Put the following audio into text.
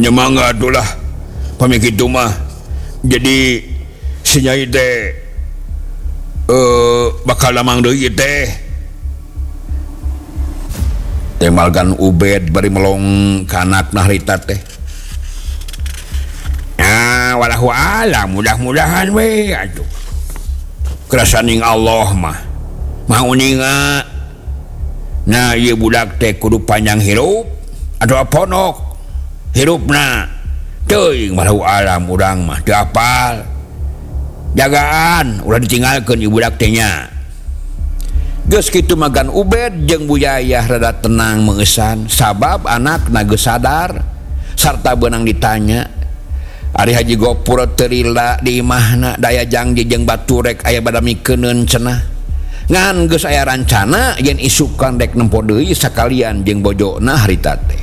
nyemangga itulah pamik itu mah jadi si Nyai teh bakal lamang deui teh temalkan Ubed bari melong kanak nah harita teh walahu alam mudah-mudahan we aduh kerasaning Allah mah uninga nah ieu budak teh kudu panjang hirup atau ponok hirupna teuing walahu alam urang mah teu apal jagaan ulah ditinggalkeun ieu budak teh nya geus kitu magan Ubed jeung Buyayah rada tenang mengesan sabab anakna geus sadar sarta beunang ditanya ari Haji Gopur teu rila di imahna daya janji jeung baturek aya bada mikeunneun cenah ngan geus aya rancana yen isukan rek nempo deui sakalian jeung bojona harita teh